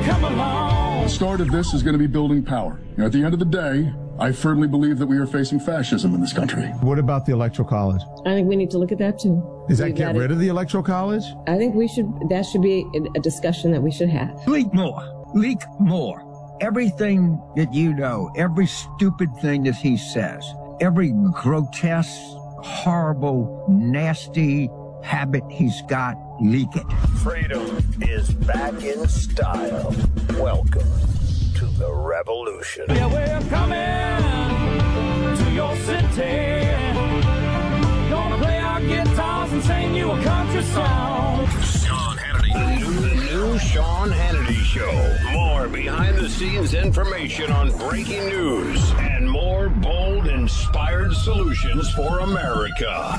come along. The start of this is going to be building power. At the end of the day, I firmly believe that we are facing fascism in this country. What about the Electoral College? I think we need to look at that too. Does that get rid of the Electoral College? I think that should be a discussion that we should have. Leak more. Everything that you know, every stupid thing that he says, every grotesque, horrible, nasty habit he's got, leak it. Freedom is back in style. Welcome to the revolution. Yeah, we're coming to your city. Gonna play our guitars and sing you a country song. Sean Hannity. The new Sean Hannity Show. More behind-the-scenes information on breaking news and more bold, inspired solutions for America.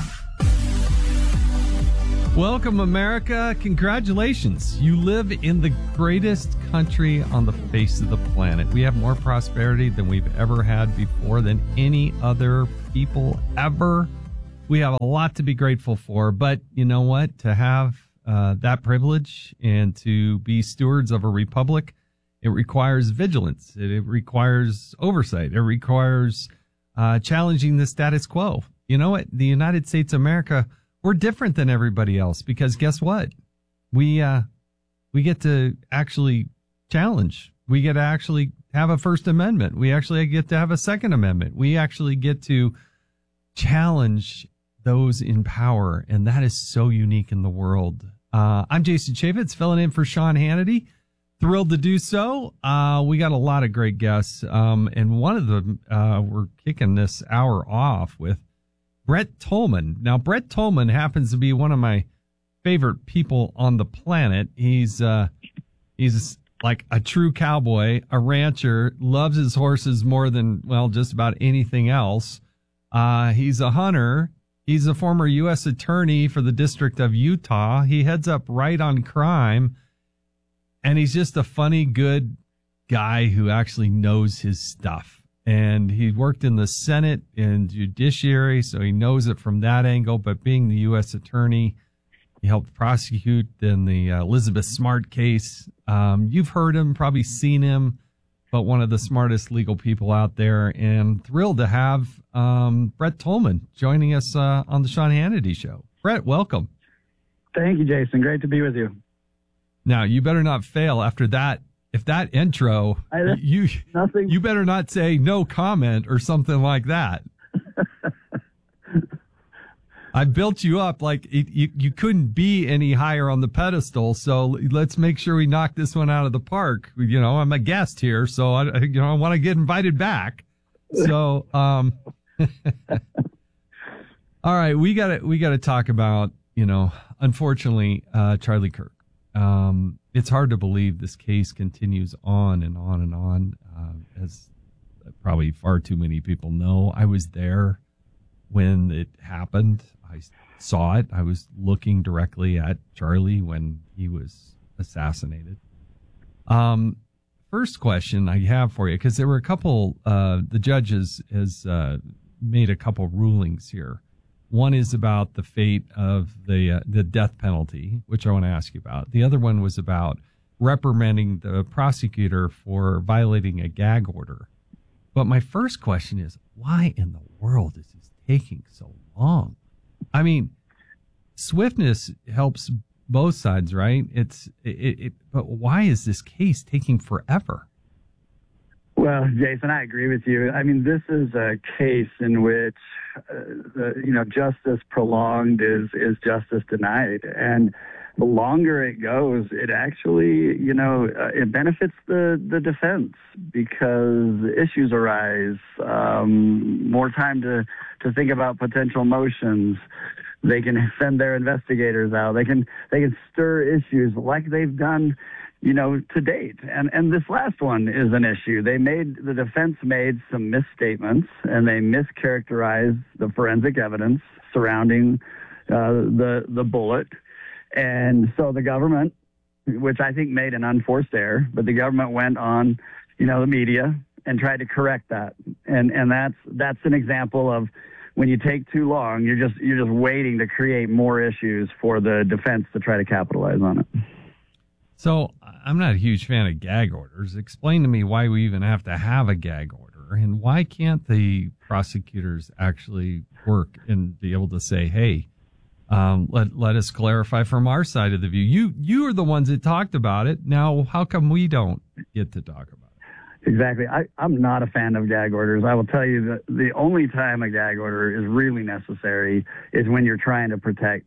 Welcome, America. Congratulations. You live in the greatest country on the face of the planet. We have more prosperity than we've ever had before, than any other people ever. We have a lot to be grateful for, but you know what? To have that privilege and to be stewards of a republic, it requires vigilance. It requires oversight. It requires challenging the status quo. You know what? The United States of America, we're different than everybody else because guess what? We get to actually challenge. We get to actually have a First Amendment. We actually get to have a Second Amendment. We actually get to challenge those in power, and that is so unique in the world. I'm Jason Chaffetz, filling in for Sean Hannity. Thrilled to do so. We got a lot of great guests, and one of them we're kicking this hour off with Brett Tolman. Now, Brett Tolman happens to be one of my favorite people on the planet. He's like a true cowboy, a rancher, loves his horses more than, well, just about anything else. He's a hunter. He's a former U.S. attorney for the District of Utah. He heads up Right on Crime, and he's just a funny, good guy who actually knows his stuff. And he worked in the Senate and Judiciary, so he knows it from that angle. But being the U.S. attorney, he helped prosecute in the Elizabeth Smart case. You've heard him, probably seen him, but one of the smartest legal people out there. And thrilled to have Brett Tolman joining us on the Sean Hannity Show. Brett, welcome. Thank you, Jason. Great to be with you. Now, you better not fail after that. If that intro, you better not say no comment or something like that. I built you up like you couldn't be any higher on the pedestal. So let's make sure we knock this one out of the park. You know, I'm a guest here, so I want to get invited back. So, all right, we got to talk about, unfortunately, Charlie Kirk. It's hard to believe this case continues on and on and on. As probably far too many people know, I was there when it happened. I saw it. I was looking directly at Charlie when he was assassinated. First question I have for you, because there were a couple, the judge has made a couple rulings here. One is about the fate of the death penalty, which I want to ask you about. The other one was about reprimanding the prosecutor for violating a gag order. But my first question is, why in the world is this taking so long? I mean, swiftness helps both sides, right? But why is this case taking forever? Well, Jason, I agree with you. I mean, this is a case in which, justice prolonged is justice denied. And the longer it goes, it actually, it benefits the defense because issues arise, more time to think about potential motions. They can send their investigators out. They can stir issues like they've done, to date. And this last one is an issue. The defense made some misstatements and they mischaracterized the forensic evidence surrounding the bullet. And so the government, which I think made an unforced error, but the government went on, the media and tried to correct that. And that's an example of when you take too long, you're just waiting to create more issues for the defense to try to capitalize on it. So I'm not a huge fan of gag orders. Explain to me why we even have to have a gag order, and why can't the prosecutors actually work and be able to say, hey, let us clarify from our side of the view. You are the ones that talked about it. Now, how come we don't get to talk about it? Exactly. I'm not a fan of gag orders. I will tell you that the only time a gag order is really necessary is when you're trying to protect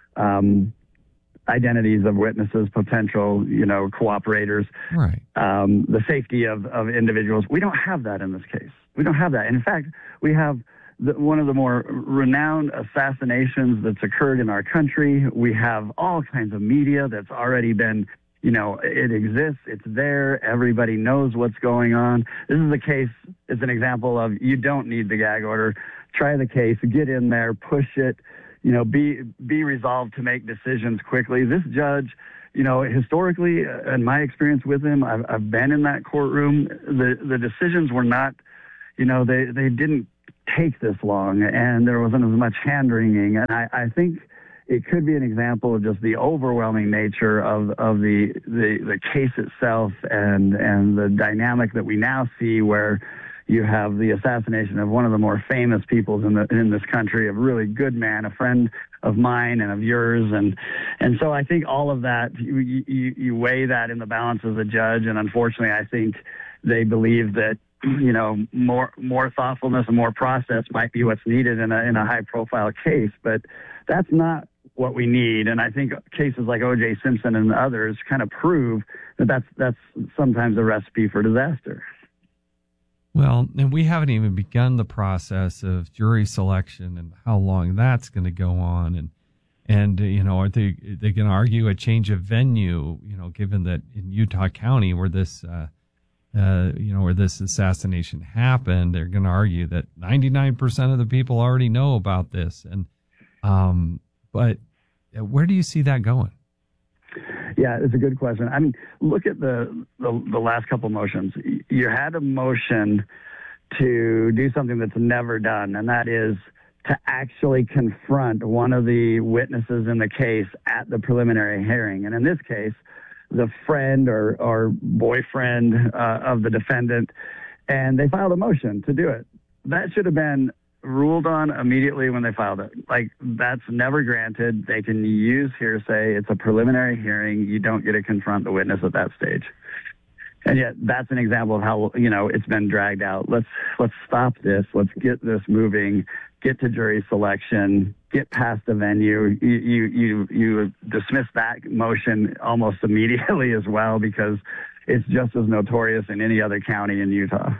identities of witnesses, potential, cooperators, right? The safety of individuals. We don't have that in this case. We don't have that. And in fact, we have one of the more renowned assassinations that's occurred in our country. We have all kinds of media that's already been, it exists. It's there. Everybody knows what's going on. This is a case. It's an example of you don't need the gag order. Try the case. Get in there. Push it. Be resolved to make decisions quickly. This judge, historically, in my experience with him, I've been in that courtroom. The decisions were not, they didn't take this long, and there wasn't as much hand-wringing. And I think it could be an example of just the overwhelming nature of the case itself and the dynamic that we now see, where you have the assassination of one of the more famous peoples in this country, a really good man, a friend of mine and of yours. And so I think all of that, you weigh that in the balance as a judge. And unfortunately, I think they believe that, more thoughtfulness and more process might be what's needed in a high profile case, but that's not what we need. And I think cases like O.J. Simpson and others kind of prove that that's sometimes a recipe for disaster. Well, and we haven't even begun the process of jury selection and how long that's going to go on. And are they going to argue a change of venue, given that in Utah County where this, where this assassination happened, they're going to argue that 99% of the people already know about this. And, but where do you see that going? Yeah, it's a good question. I mean, look at the last couple motions. You had a motion to do something that's never done, and that is to actually confront one of the witnesses in the case at the preliminary hearing. And in this case, the friend or boyfriend of the defendant, and they filed a motion to do it. That should have been ruled on immediately when they filed it. Like, that's never granted. They can use hearsay. It's a preliminary hearing. You don't get to confront the witness at that stage. And yet that's an example of how, it's been dragged out. Let's stop this. Let's get this moving, get to jury selection, get past the venue. You dismiss that motion almost immediately as well, because it's just as notorious in any other county in Utah.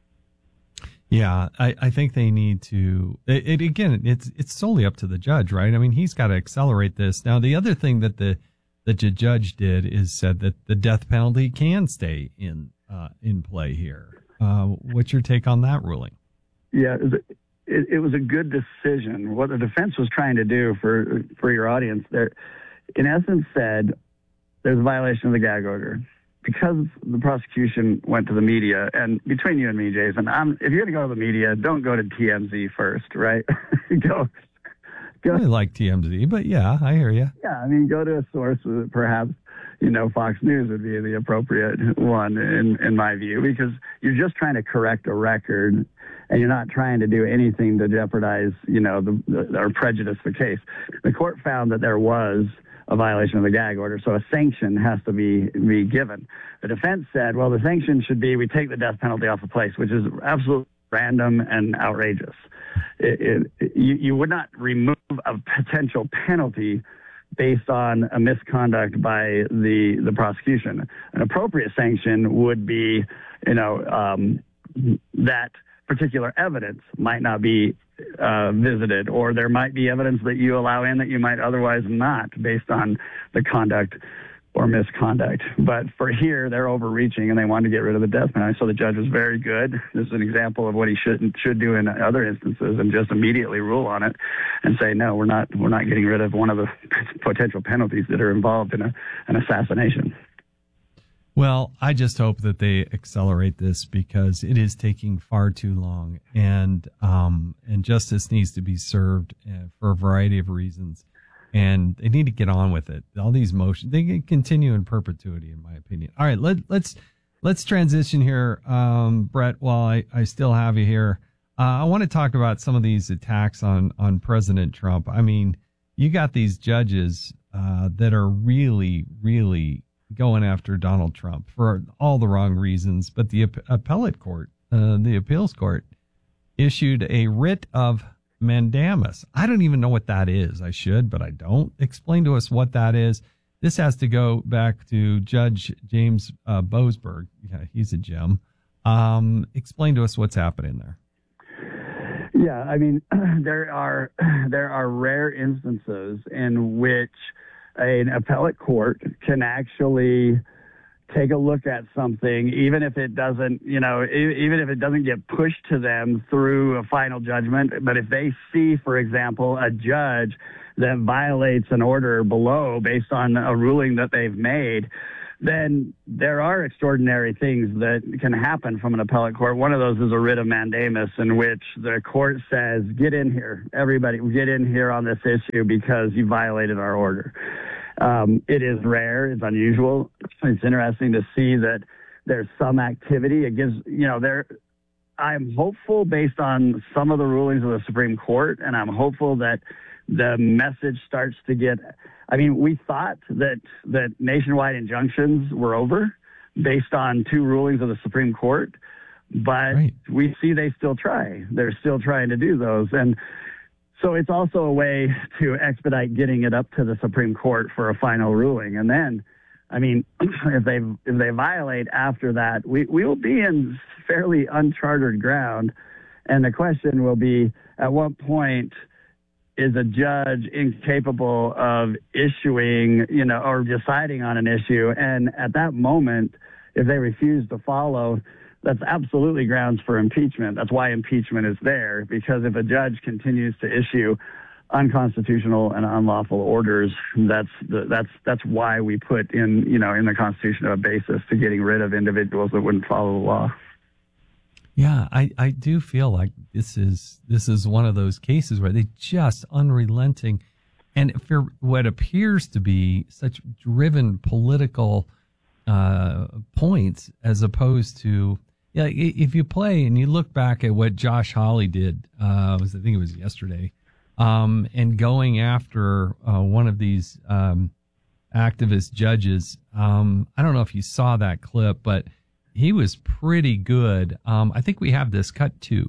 Yeah, I think they need to. It's solely up to the judge, right? I mean, he's got to accelerate this. Now, the other thing that the judge did is said that the death penalty can stay in play here. What's your take on that ruling? Yeah, it was a good decision. What the defense was trying to do for your audience, there, in essence, said there's a violation of the gag order. Because the prosecution went to the media, and between you and me, Jason, if you're going to go to the media, don't go to TMZ first, right? go. I like TMZ, but yeah, I hear you. Yeah, I mean, go to a source, perhaps, Fox News would be the appropriate one in my view, because you're just trying to correct a record, and you're not trying to do anything to jeopardize, or prejudice the case. The court found that there was a violation of the gag order, so a sanction has to be given. The defense said, well, the sanction should be we take the death penalty off the place, which is absolutely random and outrageous. You would not remove a potential penalty based on a misconduct by the prosecution. An appropriate sanction would be, that particular evidence might not be visited, or there might be evidence that you allow in that you might otherwise not, based on the conduct or misconduct. But for here, they're overreaching, and they wanted to get rid of the death penalty. So the judge was very good. This is an example of what he should do in other instances, and just immediately rule on it and say, no, we're not getting rid of one of the potential penalties that are involved in an assassination. Well, I just hope that they accelerate this, because it is taking far too long, and justice needs to be served for a variety of reasons. and they need to get on with it. All these motions, they can continue in perpetuity, in my opinion. All right, let's transition here, Brett. While I still have you here, I want to talk about some of these attacks on President Trump. I mean, you got these judges that are really, really going after Donald Trump for all the wrong reasons, but the appellate court, the appeals court, issued a writ of mandamus. I don't even know what that is. I should, but I don't. Explain to us what that is. This has to go back to Judge James Boasberg. Yeah, he's a gem. Explain to us what's happening there. Yeah, I mean, there are rare instances in which an appellate court can actually take a look at something, even if it doesn't, even if it doesn't get pushed to them through a final judgment. But if they see, for example, a judge that violates an order below based on a ruling that they've made, then there are extraordinary things that can happen from an appellate court. One of those is a writ of mandamus, in which the court says, get in here, everybody, get in here on this issue because you violated our order. It is rare. It's unusual. It's interesting to see that there's some activity. It gives, I'm hopeful based on some of the rulings of the Supreme Court, and I'm hopeful that the message starts to get, we thought that nationwide injunctions were over based on 2 rulings of the Supreme Court, but we see they still try. They're still trying to do those. And so it's also a way to expedite getting it up to the Supreme Court for a final ruling. And then, if they violate after that, we will be in fairly uncharted ground. And the question will be, at what point is a judge incapable of issuing, or deciding on an issue? And at that moment, if they refuse to follow, that's absolutely grounds for impeachment. That's why impeachment is there, because if a judge continues to issue unconstitutional and unlawful orders, that's why we put in, in the Constitution a basis to getting rid of individuals that wouldn't follow the law. Yeah, I do feel like this is one of those cases where they just unrelenting, and for what appears to be such driven political points, as opposed to, if you play and you look back at what Josh Hawley did, I think it was yesterday, and going after one of these activist judges. I don't know if you saw that clip, but he was pretty good. I think we have this cut too.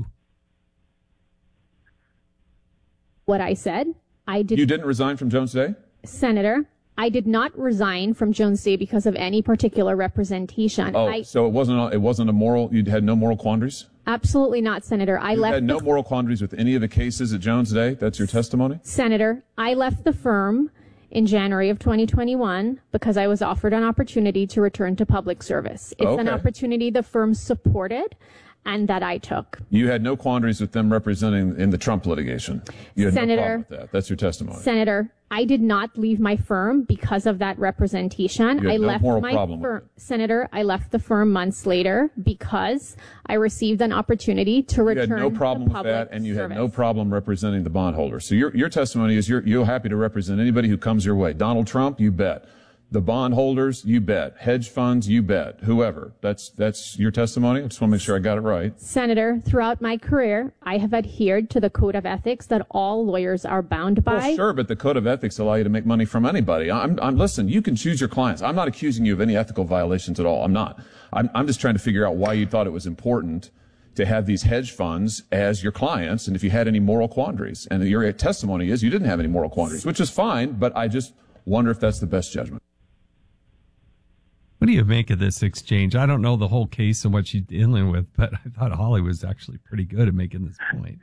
What I said, You didn't resign from Jones Day? Senator, I did not resign from Jones Day because of any particular representation. So it wasn't a moral, you had no moral quandaries? Absolutely not, Senator. You had no moral quandaries with any of the cases at Jones Day? That's your testimony? Senator, I left the firm in January of 2021 because I was offered an opportunity to return to public service. It's an opportunity the firm supported and that I took. You had no quandaries with them representing in the Trump litigation? You had no problem with that? That's your testimony? Senator, I did not leave my firm because of that representation. You had no moral problem with it. Senator, I left the firm months later because I received an opportunity to return to public service. You had no problem with that, and you had no problem representing the bondholders. So your testimony is you're happy to represent anybody who comes your way. Donald Trump, you bet. The bondholders, you bet. Hedge funds, you bet. Whoever. That's your testimony? I just want to make sure I got it right. Senator, throughout my career, I have adhered to the code of ethics that all lawyers are bound by. Well, sure, but the code of ethics allow you to make money from anybody. Listen, you can choose your clients. I'm not accusing you of any ethical violations at all. I'm not. I'm just trying to figure out why you thought it was important to have these hedge funds as your clients, and if you had any moral quandaries. And your testimony is you didn't have any moral quandaries, which is fine, but I just wonder if that's the best judgment. What do you make of this exchange? I don't know the whole case and what she's dealing with, but I thought Holly was actually pretty good at making this point.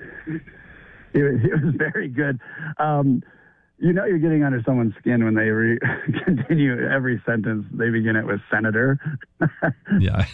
It was very good. You're getting under someone's skin when they continue every sentence. They begin it with Senator. Yeah.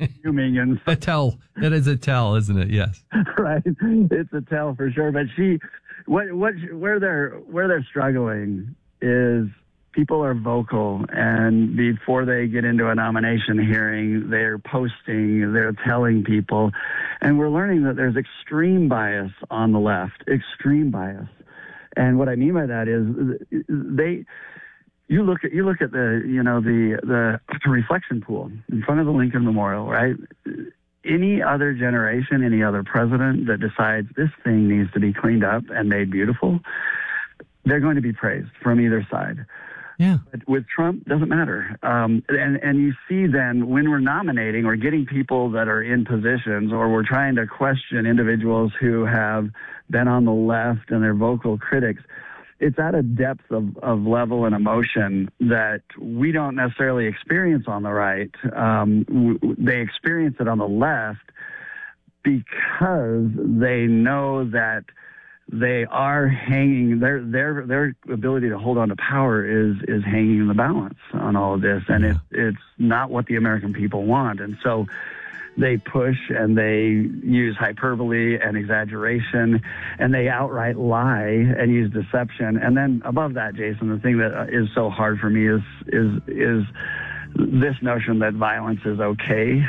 A tell. That is a tell, isn't it? Yes. Right. It's a tell for sure. But where they're struggling is people are vocal, and before they get into a nomination hearing, they're posting, they're telling people, and we're learning that there's extreme bias on the left, extreme bias. And what I mean by that is you look at the reflection pool in front of the Lincoln Memorial, right? Any other generation, any other president that decides this thing needs to be cleaned up and made beautiful, they're going to be praised from either side. Yeah. But with Trump, doesn't matter. And you see then when we're nominating or getting people that are in positions, or we're trying to question individuals who have been on the left and they're vocal critics, it's at a depth of level and emotion that we don't necessarily experience on the right. They experience it on the left because they know that they are hanging, their ability to hold on to power is hanging in the balance on all of this. And it's not what the American people want. And so they push and they use hyperbole and exaggeration, and they outright lie and use deception. And then above that, Jason, the thing that is so hard for me is this notion that violence is okay.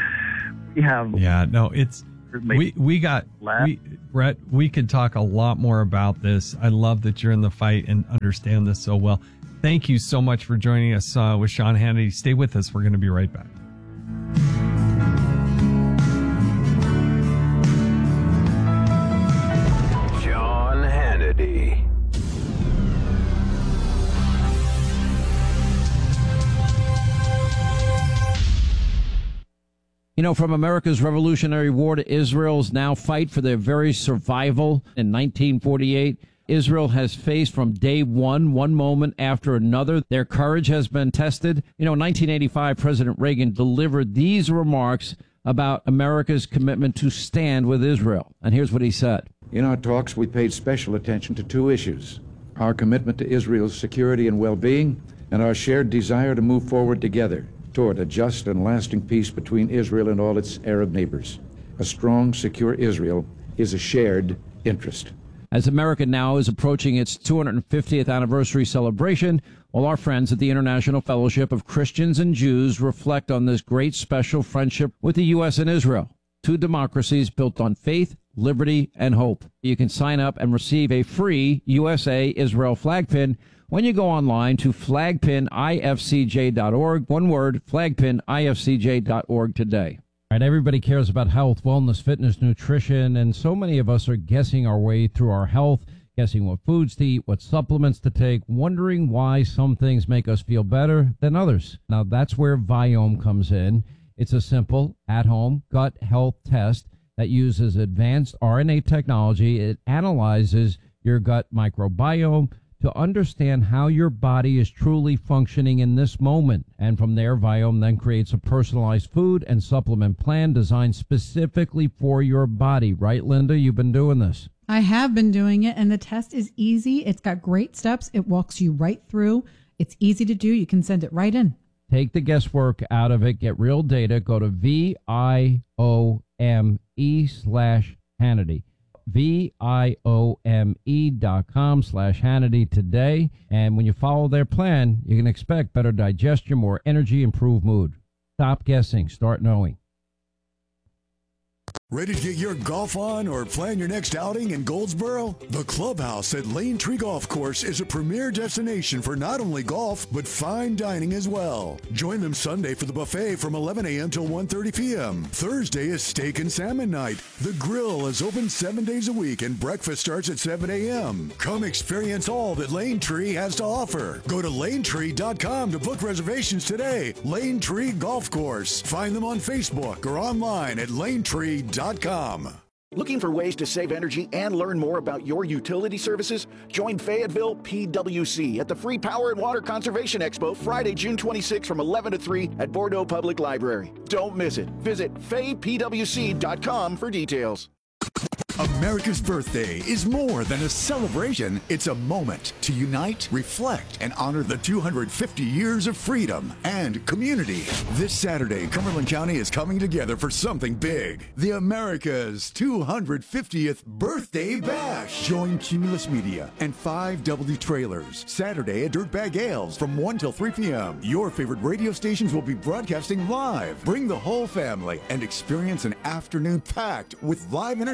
Brett, we could talk a lot more about this. I love that you're in the fight and understand this so well. Thank you so much for joining us with Sean Hannity. Stay with us. We're going to be right back. Sean Hannity. You know, from America's Revolutionary War to Israel's now fight for their very survival in 1948, Israel has faced from day one moment after another. Their courage has been tested. You know, in 1985, President Reagan delivered these remarks about America's commitment to stand with Israel. And here's what he said. In our talks, we paid special attention to two issues: our commitment to Israel's security and well-being, and our shared desire to move forward together toward a just and lasting peace between Israel and all its Arab neighbors. A strong, secure Israel is a shared interest. As America now is approaching its 250th anniversary celebration, while our friends at the International Fellowship of Christians and Jews reflect on this great special friendship with the U.S. and Israel, two democracies built on faith, liberty, and hope. You can sign up and receive a free USA Israel flag pin when you go online to flagpinifcj.org. One word, flagpinifcj.org today. All right, everybody cares about health, wellness, fitness, nutrition, and so many of us are guessing our way through our health, guessing what foods to eat, what supplements to take, wondering why some things make us feel better than others. Now, that's where Viome comes in. It's a simple, at-home gut health test that uses advanced RNA technology. It analyzes your gut microbiome to understand how your body is truly functioning in this moment. And from there, Viome then creates a personalized food and supplement plan designed specifically for your body. Right, Linda? You've been doing this. I have been doing it, and the test is easy. It's got great steps. It walks you right through. It's easy to do. You can send it right in. Take the guesswork out of it. Get real data. Go to VIOME/Hannity. VIOME.com/Hannity today. And when you follow their plan, you can expect better digestion, more energy, improved mood. Stop guessing. Start knowing. Ready to get your golf on or plan your next outing in Goldsboro? The Clubhouse at Lane Tree Golf Course is a premier destination for not only golf, but fine dining as well. Join them Sunday for the buffet from 11 a.m. till 1:30 p.m. Thursday is steak and salmon night. The grill is open 7 days a week and breakfast starts at 7 a.m. Come experience all that Lane Tree has to offer. Go to lanetree.com to book reservations today. Lane Tree Golf Course. Find them on Facebook or online at lanetree.com. Looking for ways to save energy and learn more about your utility services? Join Fayetteville PWC at the Free Power and Water Conservation Expo Friday, June 26 from 11 to 3 at Bordeaux Public Library. Don't miss it. Visit faypwc.com for details. America's birthday is more than a celebration. It's a moment to unite, reflect, and honor the 250 years of freedom and community. This Saturday, Cumberland County is coming together for something big. The America's 250th Birthday Bash. Join Cumulus Media and 5W Trailers. Saturday at Dirtbag Ales from 1 till 3 p.m. Your favorite radio stations will be broadcasting live. Bring the whole family and experience an afternoon packed with live entertainment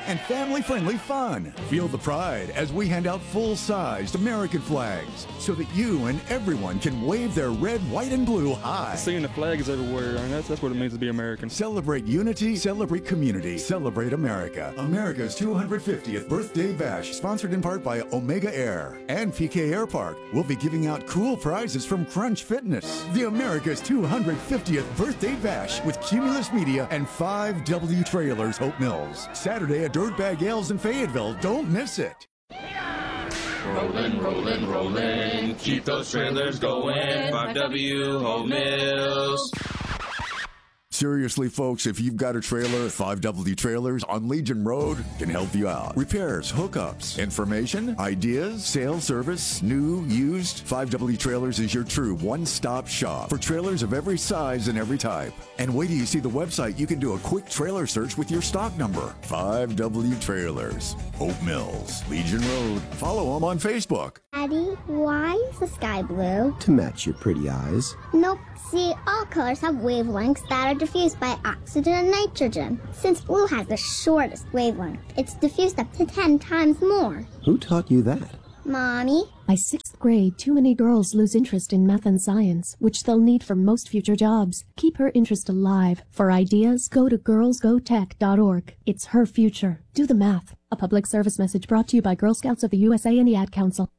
and family-friendly fun. Feel the pride as we hand out full-sized American flags so that you and everyone can wave their red, white, and blue high. Seeing the flags everywhere, and that's what it means to be American. Celebrate unity, celebrate community, celebrate America. America's 250th Birthday Bash, sponsored in part by Omega Air and PK Air Park. We'll be giving out cool prizes from Crunch Fitness. The America's 250th Birthday Bash with Cumulus Media and 5W Trailers, Hope Mills. Saturday at Dirtbag Ales in Fayetteville. Don't miss it. Rollin', rollin', rollin', keep those trailers going. 5W Hope Mills. Seriously, folks, if you've got a trailer, 5W Trailers on Legion Road can help you out. Repairs, hookups, information, ideas, sales service, new, used. 5W Trailers is your true one-stop shop for trailers of every size and every type. And wait till you see the website, you can do a quick trailer search with your stock number. 5W Trailers, Hope Mills, Legion Road. Follow them on Facebook. Daddy, why is the sky blue? To match your pretty eyes. Nope. See, all colors have wavelengths that are diffused by oxygen and nitrogen. Since blue has the shortest wavelength, it's diffused up to 10 times more. Who taught you that? Mommy? By 6th grade, too many girls lose interest in math and science, which they'll need for most future jobs. Keep her interest alive. For ideas, go to girlsgotech.org. It's her future. Do the math. A public service message brought to you by Girl Scouts of the USA and the Ad Council.